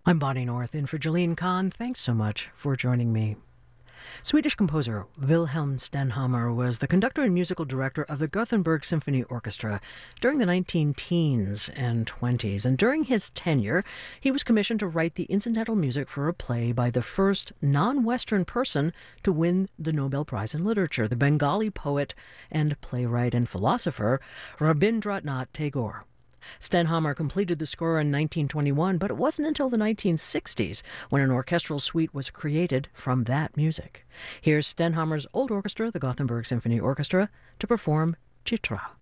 I'm Bonnie North in for Jolene Kahn. Thanks so much for joining me. Swedish composer Wilhelm Stenhammar was the conductor and musical director of the Gothenburg Symphony Orchestra during the 19-teens and 20s. And during his tenure, he was commissioned to write the incidental music for a play by the first non-Western person to win the Nobel Prize in Literature, the Bengali poet and playwright and philosopher Rabindranath Tagore. Stenhammar completed the score in 1921, but it wasn't until the 1960s when an orchestral suite was created from that music. Here's Stenhammar's old orchestra, the Gothenburg Symphony Orchestra, to perform Chitra.